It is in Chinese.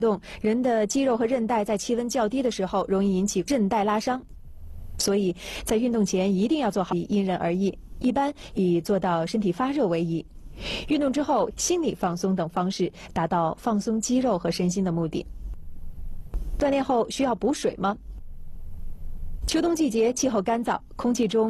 人的肌肉和韧带在气温较低的时候容易引起韧带拉伤，所以在运动前一定要做好，因人而异，一般以做到身体发热为宜。运动之后，心理放松等方式达到放松肌肉和身心的目的。锻炼后需要补水吗？秋冬季节气候干燥，空气中